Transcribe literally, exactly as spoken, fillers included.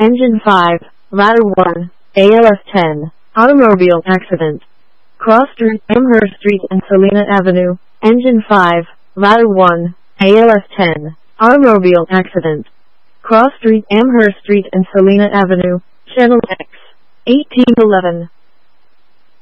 Engine five, Ladder one, A L S ten, automobile accident. Cross Street, Amherst Street and Salina Avenue. Engine five, Ladder one, A L S ten, automobile accident. Cross Street, Amherst Street and Salina Avenue. Channel X, eighteen eleven.